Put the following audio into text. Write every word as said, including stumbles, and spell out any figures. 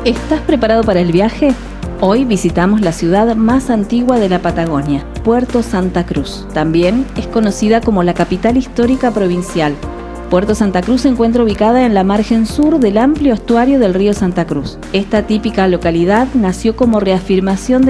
¿Estás preparado para el viaje? Hoy visitamos la ciudad más antigua de la Patagonia, Puerto Santa Cruz. También es conocida como la capital histórica provincial. Puerto Santa Cruz se encuentra ubicada en la margen sur del amplio estuario del río Santa Cruz. Esta típica localidad nació como reafirmación de